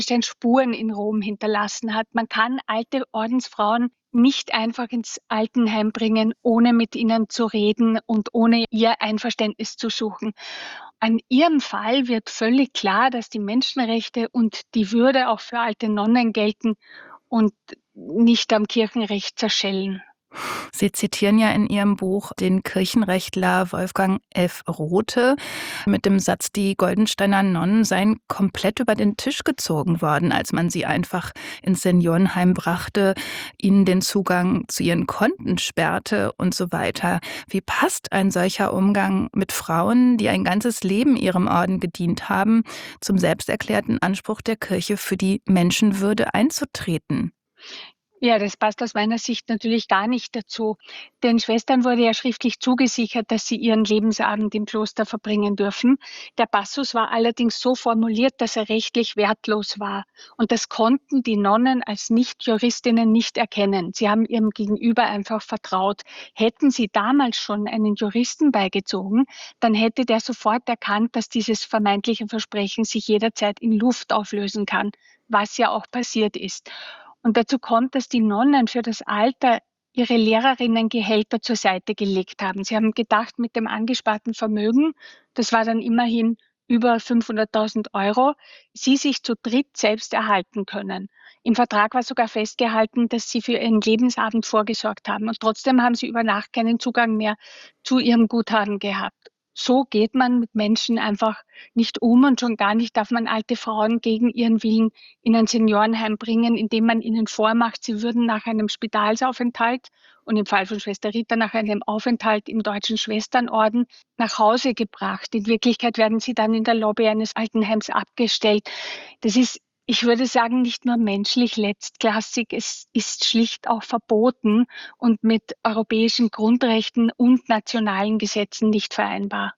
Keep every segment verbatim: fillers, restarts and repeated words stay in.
Spuren in Rom hinterlassen hat. Man kann alte Ordensfrauen nicht einfach ins Altenheim bringen, ohne mit ihnen zu reden und ohne ihr Einverständnis zu suchen. An ihrem Fall wird völlig klar, dass die Menschenrechte und die Würde auch für alte Nonnen gelten und nicht am Kirchenrecht zerschellen. Sie zitieren ja in Ihrem Buch den Kirchenrechtler Wolfgang F. Rothe mit dem Satz, die Goldensteiner Nonnen seien komplett über den Tisch gezogen worden, als man sie einfach ins Seniorenheim brachte, ihnen den Zugang zu ihren Konten sperrte und so weiter. Wie passt ein solcher Umgang mit Frauen, die ein ganzes Leben ihrem Orden gedient haben, zum selbsterklärten Anspruch der Kirche, für die Menschenwürde einzutreten? Ja, das passt aus meiner Sicht natürlich gar nicht dazu. Den Schwestern wurde ja schriftlich zugesichert, dass sie ihren Lebensabend im Kloster verbringen dürfen. Der Passus war allerdings so formuliert, dass er rechtlich wertlos war. Und das konnten die Nonnen als Nicht-Juristinnen nicht erkennen. Sie haben ihrem Gegenüber einfach vertraut. Hätten sie damals schon einen Juristen beigezogen, dann hätte der sofort erkannt, dass dieses vermeintliche Versprechen sich jederzeit in Luft auflösen kann, was ja auch passiert ist. Und dazu kommt, dass die Nonnen für das Alter ihre Lehrerinnengehälter zur Seite gelegt haben. Sie haben gedacht, mit dem angesparten Vermögen, das war dann immerhin über fünfhunderttausend Euro, sie sich zu dritt selbst erhalten können. Im Vertrag war sogar festgehalten, dass sie für ihren Lebensabend vorgesorgt haben. Und trotzdem haben sie über Nacht keinen Zugang mehr zu ihrem Guthaben gehabt. So geht man mit Menschen einfach nicht um, und schon gar nicht darf man alte Frauen gegen ihren Willen in ein Seniorenheim bringen, indem man ihnen vormacht, sie würden nach einem Spitalsaufenthalt und im Fall von Schwester Rita nach einem Aufenthalt im Deutschen Schwesternorden nach Hause gebracht. In Wirklichkeit werden sie dann in der Lobby eines Altenheims abgestellt. Das ist, ich würde sagen, nicht nur menschlich letztklassig, es ist schlicht auch verboten und mit europäischen Grundrechten und nationalen Gesetzen nicht vereinbar.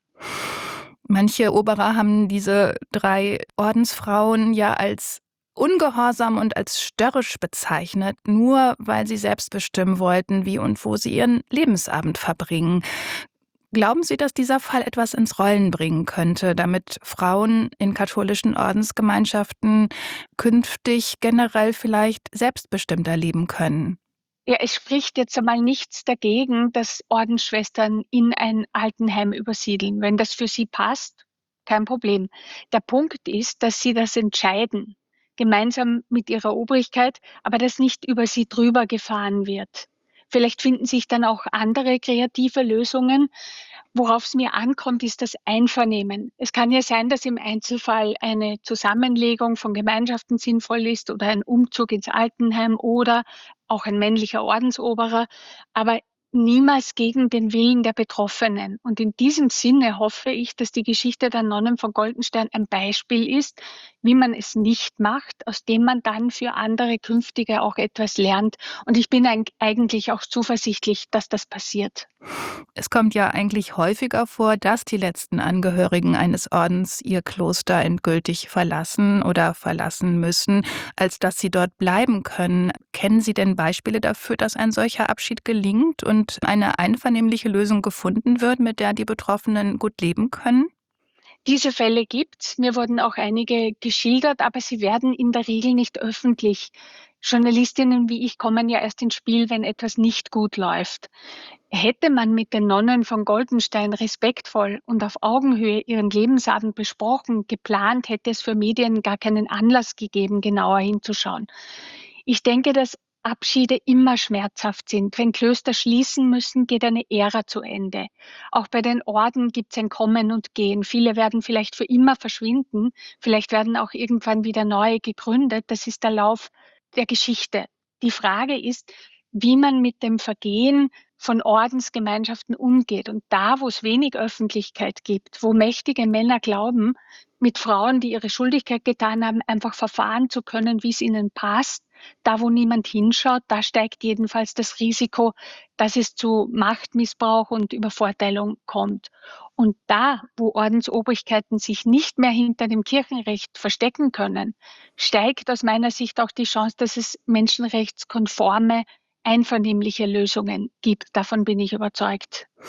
Manche Oberer haben diese drei Ordensfrauen ja als ungehorsam und als störrisch bezeichnet, nur weil sie selbst bestimmen wollten, wie und wo sie ihren Lebensabend verbringen. Glauben Sie, dass dieser Fall etwas ins Rollen bringen könnte, damit Frauen in katholischen Ordensgemeinschaften künftig generell vielleicht selbstbestimmter leben können? Ja, es spricht jetzt einmal nichts dagegen, dass Ordensschwestern in ein Altenheim übersiedeln. Wenn das für sie passt, kein Problem. Der Punkt ist, dass sie das entscheiden, gemeinsam mit ihrer Obrigkeit, aber dass nicht über sie drüber gefahren wird. Vielleicht finden sich dann auch andere kreative Lösungen. Worauf es mir ankommt, ist das Einvernehmen. Es kann ja sein, dass im Einzelfall eine Zusammenlegung von Gemeinschaften sinnvoll ist oder ein Umzug ins Altenheim oder auch ein männlicher Ordensoberer, aber niemals gegen den Willen der Betroffenen. Und in diesem Sinne hoffe ich, dass die Geschichte der Nonnen von Goldenstein ein Beispiel ist, wie man es nicht macht, aus dem man dann für andere Künftige auch etwas lernt. Und ich bin eig- eigentlich auch zuversichtlich, dass das passiert. Es kommt ja eigentlich häufiger vor, dass die letzten Angehörigen eines Ordens ihr Kloster endgültig verlassen oder verlassen müssen, als dass sie dort bleiben können. Kennen Sie denn Beispiele dafür, dass ein solcher Abschied gelingt und eine einvernehmliche Lösung gefunden wird, mit der die Betroffenen gut leben können? Diese Fälle gibt's. Mir wurden auch einige geschildert, aber sie werden in der Regel nicht öffentlich. Journalistinnen wie ich kommen ja erst ins Spiel, wenn etwas nicht gut läuft. Hätte man mit den Nonnen von Goldenstein respektvoll und auf Augenhöhe ihren Lebensabend besprochen, geplant, hätte es für Medien gar keinen Anlass gegeben, genauer hinzuschauen. Ich denke, dass Abschiede immer schmerzhaft sind. Wenn Klöster schließen müssen, geht eine Ära zu Ende. Auch bei den Orden gibt es ein Kommen und Gehen. Viele werden vielleicht für immer verschwinden, vielleicht werden auch irgendwann wieder neue gegründet. Das ist der Lauf der Geschichte. Die Frage ist, wie man mit dem Vergehen von Ordensgemeinschaften umgeht. Und da, wo es wenig Öffentlichkeit gibt, wo mächtige Männer glauben, mit Frauen, die ihre Schuldigkeit getan haben, einfach verfahren zu können, wie es ihnen passt, da, wo niemand hinschaut, da steigt jedenfalls das Risiko, dass es zu Machtmissbrauch und Übervorteilung kommt. Und da, wo Ordensobrigkeiten sich nicht mehr hinter dem Kirchenrecht verstecken können, steigt aus meiner Sicht auch die Chance, dass es menschenrechtskonforme, einvernehmliche Lösungen gibt. Davon bin ich überzeugt.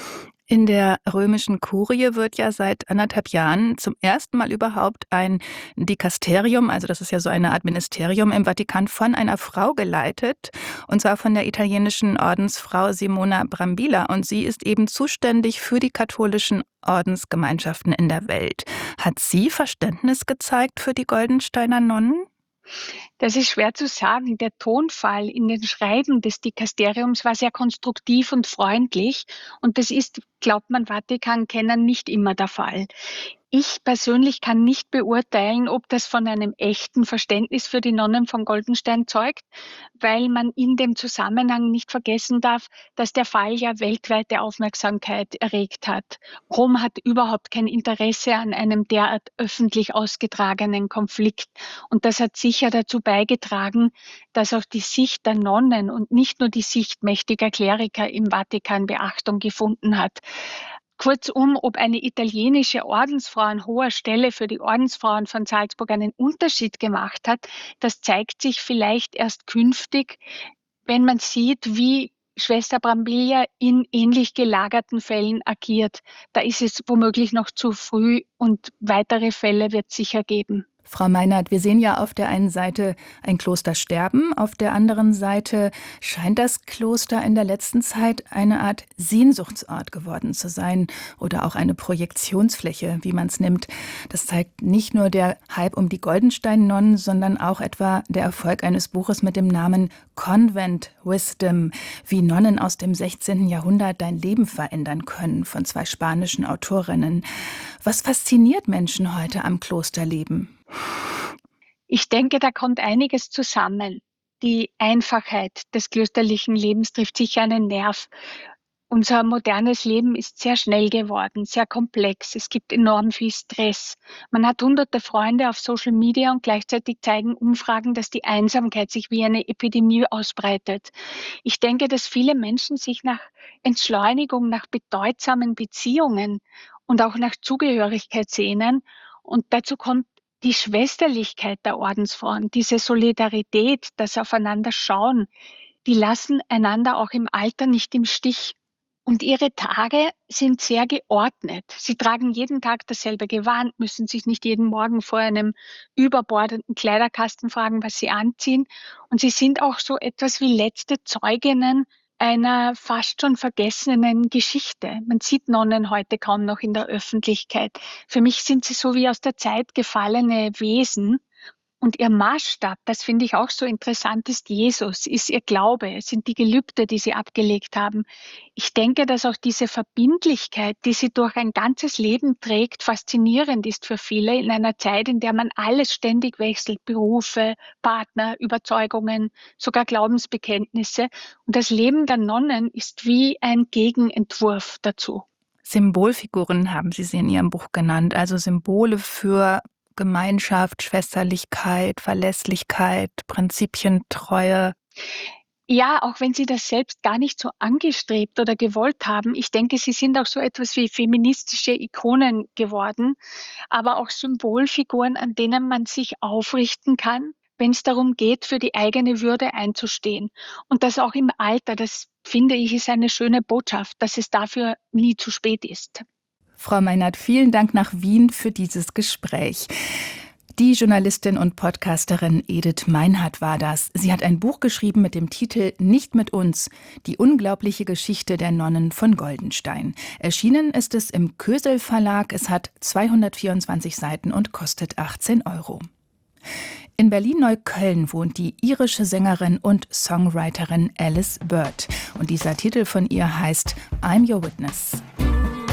In der römischen Kurie wird ja seit anderthalb Jahren zum ersten Mal überhaupt ein Dikasterium, also das ist ja so eine Art Ministerium im Vatikan, von einer Frau geleitet, und zwar von der italienischen Ordensfrau Simona Brambilla. Und sie ist eben zuständig für die katholischen Ordensgemeinschaften in der Welt. Hat sie Verständnis gezeigt für die Goldensteiner Nonnen? Das ist schwer zu sagen. Der Tonfall in den Schreiben des Dikasteriums war sehr konstruktiv und freundlich, und das ist, glaubt man Vatikan-Kennern, nicht immer der Fall. Ich persönlich kann nicht beurteilen, ob das von einem echten Verständnis für die Nonnen von Goldenstein zeugt, weil man in dem Zusammenhang nicht vergessen darf, dass der Fall ja weltweite Aufmerksamkeit erregt hat. Rom hat überhaupt kein Interesse an einem derart öffentlich ausgetragenen Konflikt. Und das hat sicher dazu beigetragen, dass auch die Sicht der Nonnen und nicht nur die Sicht mächtiger Kleriker im Vatikan Beachtung gefunden hat. Kurzum, ob eine italienische Ordensfrau an hoher Stelle für die Ordensfrauen von Salzburg einen Unterschied gemacht hat, das zeigt sich vielleicht erst künftig, wenn man sieht, wie Schwester Brambilla in ähnlich gelagerten Fällen agiert. Da ist es womöglich noch zu früh, und weitere Fälle wird es sicher geben. Frau Meinert, wir sehen ja auf der einen Seite ein Kloster sterben, auf der anderen Seite scheint das Kloster in der letzten Zeit eine Art Sehnsuchtsort geworden zu sein oder auch eine Projektionsfläche, wie man es nimmt. Das zeigt nicht nur der Hype um die Goldenstein-Nonnen, sondern auch etwa der Erfolg eines Buches mit dem Namen Convent Wisdom, wie Nonnen aus dem sechzehnten Jahrhundert dein Leben verändern können, von zwei spanischen Autorinnen. Was fasziniert Menschen heute am Klosterleben? Ich denke, da kommt einiges zusammen. Die Einfachheit des klösterlichen Lebens trifft sicher einen Nerv. Unser modernes Leben ist sehr schnell geworden, sehr komplex. Es gibt enorm viel Stress. Man hat hunderte Freunde auf Social Media, und gleichzeitig zeigen Umfragen, dass die Einsamkeit sich wie eine Epidemie ausbreitet. Ich denke, dass viele Menschen sich nach Entschleunigung, nach bedeutsamen Beziehungen und auch nach Zugehörigkeit sehnen. Und dazu kommt die Schwesterlichkeit der Ordensfrauen, diese Solidarität, das Aufeinander-Schauen, die lassen einander auch im Alter nicht im Stich. Und ihre Tage sind sehr geordnet. Sie tragen jeden Tag dasselbe Gewand, müssen sich nicht jeden Morgen vor einem überbordenden Kleiderkasten fragen, was sie anziehen. Und sie sind auch so etwas wie letzte Zeuginnen einer fast schon vergessenen Geschichte. Man sieht Nonnen heute kaum noch in der Öffentlichkeit. Für mich sind sie so wie aus der Zeit gefallene Wesen. Und ihr Maßstab, das finde ich auch so interessant, ist Jesus, ist ihr Glaube, es sind die Gelübde, die sie abgelegt haben. Ich denke, dass auch diese Verbindlichkeit, die sie durch ein ganzes Leben trägt, faszinierend ist für viele in einer Zeit, in der man alles ständig wechselt, Berufe, Partner, Überzeugungen, sogar Glaubensbekenntnisse. Und das Leben der Nonnen ist wie ein Gegenentwurf dazu. Symbolfiguren haben Sie sie in Ihrem Buch genannt, also Symbole für Gemeinschaft, Schwesterlichkeit, Verlässlichkeit, Prinzipientreue. Ja, auch wenn Sie das selbst gar nicht so angestrebt oder gewollt haben. Ich denke, Sie sind auch so etwas wie feministische Ikonen geworden, aber auch Symbolfiguren, an denen man sich aufrichten kann, wenn es darum geht, für die eigene Würde einzustehen. Und das auch im Alter, das finde ich, ist eine schöne Botschaft, dass es dafür nie zu spät ist. Frau Meinert, vielen Dank nach Wien für dieses Gespräch. Die Journalistin und Podcasterin Edith Meinhardt war das. Sie hat ein Buch geschrieben mit dem Titel »Nicht mit uns. Die unglaubliche Geschichte der Nonnen von Goldenstein«. Erschienen ist es im Kösel Verlag. Es hat zweihundertvierundzwanzig Seiten und kostet achtzehn Euro. In Berlin-Neukölln wohnt die irische Sängerin und Songwriterin Alice Burt. Und dieser Titel von ihr heißt »I'm Your Witness«.